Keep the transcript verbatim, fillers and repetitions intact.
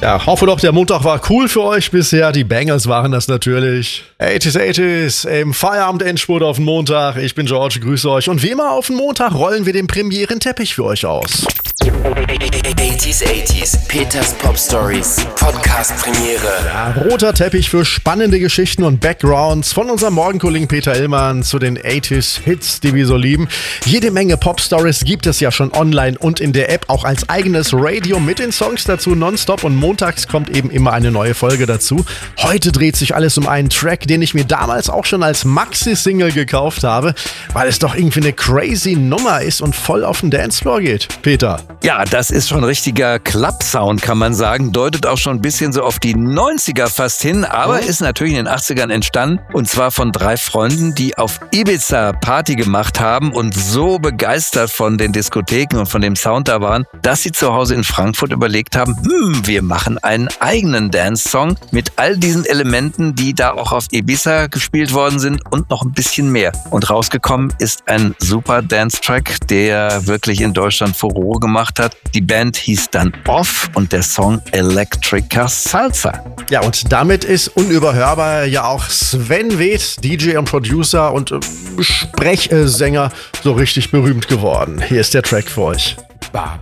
Ja, hoffe doch, der Montag war cool für euch bisher. Die Bangles waren das natürlich. achtziger, achtziger im Feierabend-Endspurt auf den Montag. Ich bin George, grüße euch. Und wie immer auf den Montag rollen wir den Premieren-Teppich für euch aus. achtziger, achtziger, Peters Pop Stories, Podcast-Premiere. Ja, roter Teppich für spannende Geschichten und Backgrounds von unserem Morgenkollegen Peter Illmann zu den achtziger-Hits, die wir so lieben. Jede Menge Pop-Stories gibt es ja schon online und in der App, auch als eigenes Radio mit den Songs dazu nonstop, und montags kommt eben immer eine neue Folge dazu. Heute dreht sich alles um einen Track, den ich mir damals auch schon als Maxi-Single gekauft habe, weil es doch irgendwie eine crazy Nummer ist und voll auf den Dancefloor geht. Peter. Ja, das ist schon richtiger Club-Sound, kann man sagen. Deutet auch schon ein bisschen so auf die neunziger fast hin, aber ist natürlich in den achtzigern entstanden. Und zwar von drei Freunden, die auf Ibiza Party gemacht haben und so begeistert von den Diskotheken und von dem Sound da waren, dass sie zu Hause in Frankfurt überlegt haben, hm, wir machen einen eigenen Dance-Song mit all diesen Elementen, die da auch auf Ibiza gespielt worden sind und noch ein bisschen mehr. Und rausgekommen ist ein super Dance-Track, der wirklich in Deutschland Furore gemacht hat. Die Band hieß dann Off und der Song Electrica Salsa. Ja, und damit ist unüberhörbar ja auch Sven Väth, D J und Producer und äh, Sprechsänger, so richtig berühmt geworden. Hier ist der Track für euch. Ba,